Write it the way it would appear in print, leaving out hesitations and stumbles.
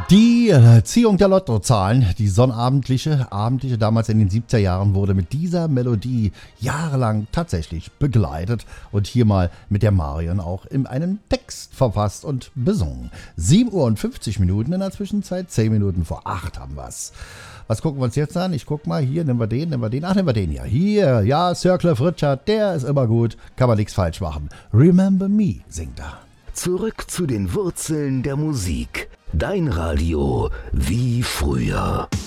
Die Ziehung der Lottozahlen, die sonnabendliche, abendliche, damals in den 70er Jahren, wurde mit dieser Melodie jahrelang tatsächlich begleitet und hier mal mit der Marion auch in einem Text verfasst und besungen. 7 Uhr und 50 Minuten in der Zwischenzeit, 10 Minuten vor 8 haben wir's. Was gucken wir uns jetzt an? Ich guck mal, hier, nehmen wir den. Ach, nehmen wir den ja. Hier, ja, Sir Cliff Richard, der ist immer gut, kann man nichts falsch machen. Remember Me singt er. Zurück zu den Wurzeln der Musik. Dein Radio wie früher.